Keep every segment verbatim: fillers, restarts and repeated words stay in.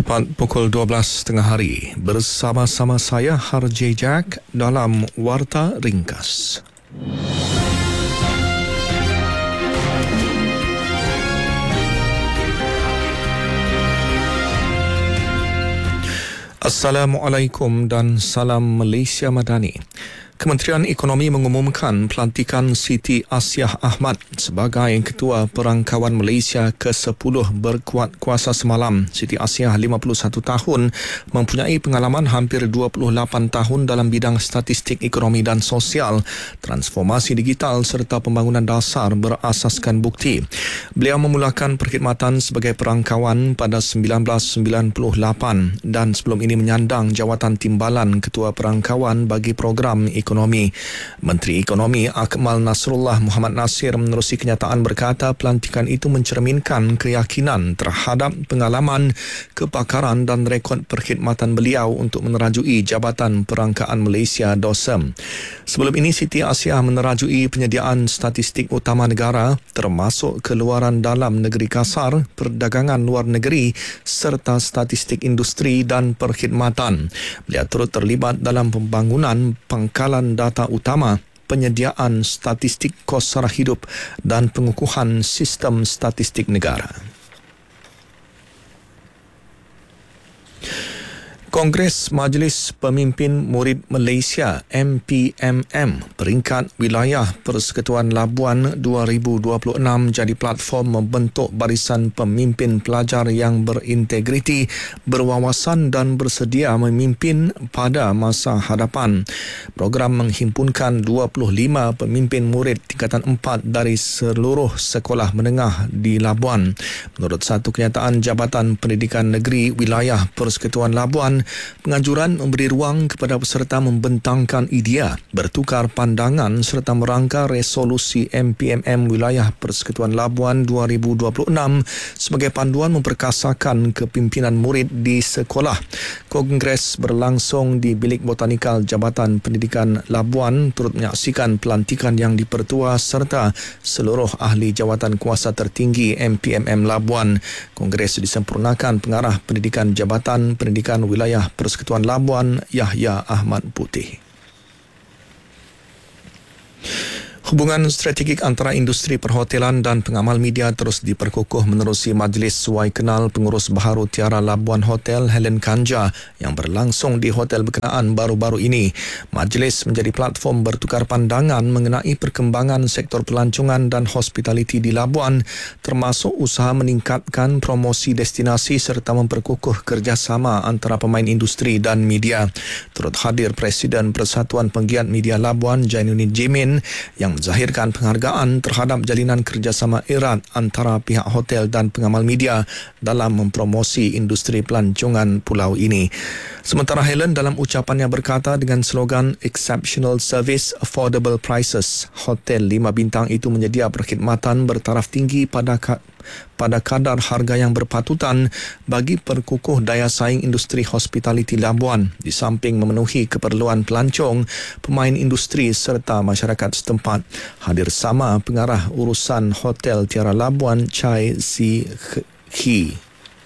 Tepat pukul dua belas tengah hari, bersama-sama saya Harjay Jack dalam Warta Ringkas. Assalamualaikum dan salam Malaysia Madani. Kementerian Ekonomi mengumumkan pelantikan Siti Asiah Ahmad sebagai Ketua Perangkawan Malaysia ke sepuluh berkuat kuasa semalam. Siti Asiah, lima puluh satu tahun, mempunyai pengalaman hampir dua puluh lapan tahun dalam bidang statistik ekonomi dan sosial, transformasi digital serta pembangunan dasar berasaskan bukti. Beliau memulakan perkhidmatan sebagai perangkawan pada sembilan belas sembilan puluh lapan dan sebelum ini menyandang jawatan timbalan Ketua Perangkawan bagi program ekonomi. Ekonomi. Menteri Ekonomi Akmal Nasrullah Muhammad Nasir menerusi kenyataan berkata pelantikan itu mencerminkan keyakinan terhadap pengalaman, kepakaran dan rekod perkhidmatan beliau untuk menerajui Jabatan Perangkaan Malaysia D O S M. Sebelum ini, Siti Asiah menerajui penyediaan statistik utama negara termasuk keluaran dalam negeri kasar, perdagangan luar negeri serta statistik industri dan perkhidmatan. Beliau turut terlibat dalam pembangunan pangkalan data utama, penyediaan statistik kos sara hidup dan pengukuhan sistem statistik negara. Kongres Majlis Pemimpin Murid Malaysia M P M M peringkat wilayah Persekutuan Labuan dua ribu dua puluh enam jadi platform membentuk barisan pemimpin pelajar yang berintegriti, berwawasan dan bersedia memimpin pada masa hadapan. Program menghimpunkan dua puluh lima pemimpin murid tingkatan empat dari seluruh sekolah menengah di Labuan. Menurut satu kenyataan Jabatan Pendidikan Negeri Wilayah Persekutuan Labuan, penganjuran memberi ruang kepada peserta membentangkan idea, bertukar pandangan serta merangka resolusi M P M M Wilayah Persekutuan Labuan dua ribu dua puluh enam sebagai panduan memperkasakan kepimpinan murid di sekolah. Kongres berlangsung di Bilik Botanikal Jabatan Pendidikan Labuan, turut menyaksikan pelantikan yang dipertua serta seluruh ahli jawatan kuasa tertinggi M P M M Labuan. Kongres disempurnakan Pengarah Pendidikan Jabatan Pendidikan Wilayah Persekutuan Labuan Yahya Ahmad Putih. Hubungan strategik antara industri perhotelan dan pengamal media terus diperkukuh menerusi Majlis Suai Kenal Pengurus Baharu Tiara Labuan Hotel Helen Kanja yang berlangsung di hotel berkenaan baru-baru ini. Majlis menjadi platform bertukar pandangan mengenai perkembangan sektor pelancongan dan hospitality di Labuan, termasuk usaha meningkatkan promosi destinasi serta memperkukuh kerjasama antara pemain industri dan media. Turut hadir Presiden Persatuan Penggiat Media Labuan Jainuddin Jimin yang menzahirkan penghargaan terhadap jalinan kerjasama erat antara pihak hotel dan pengamal media dalam mempromosi industri pelancongan pulau ini. Sementara Helen dalam ucapannya berkata dengan slogan Exceptional Service, Affordable Prices, hotel lima bintang itu menyedia perkhidmatan bertaraf tinggi pada pada kadar harga yang berpatutan bagi perkukuh daya saing industri hospitality Labuan, di samping memenuhi keperluan pelancong, pemain industri serta masyarakat setempat. Hadir sama Pengarah Urusan Hotel Tiara Labuan Chai Si Khi.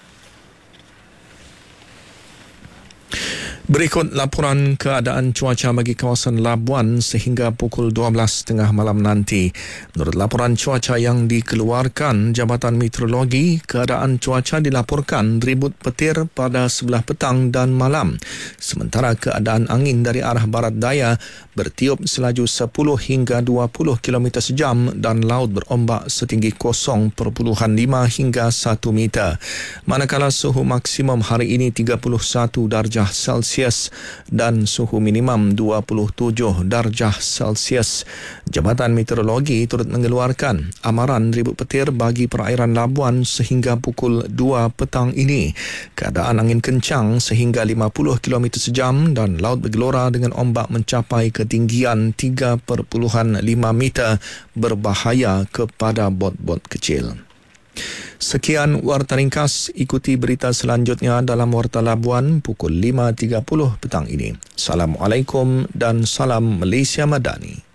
Berikut laporan keadaan cuaca bagi kawasan Labuan sehingga pukul dua belas tiga puluh malam nanti. Menurut laporan cuaca yang dikeluarkan Jabatan Meteorologi, keadaan cuaca dilaporkan ribut petir pada sebelah petang dan malam. Sementara keadaan angin dari arah barat daya bertiup selaju sepuluh hingga dua puluh kilometer sejam dan laut berombak setinggi kosong perpuluhan lima hingga satu meter. Manakala suhu maksimum hari ini tiga puluh satu darjah Celsius dan suhu minimum dua puluh tujuh darjah Celsius. Jabatan Meteorologi turut mengeluarkan amaran ribut petir bagi perairan Labuan sehingga pukul dua petang ini. Keadaan angin kencang sehingga lima puluh kilometer sejam dan laut bergelora dengan ombak mencapai ketinggian tiga perpuluhan lima meter, berbahaya kepada bot-bot kecil. Sekian Warta Ringkas, ikuti berita selanjutnya dalam Warta Labuan pukul lima tiga puluh petang ini. Assalamualaikum dan salam Malaysia Madani.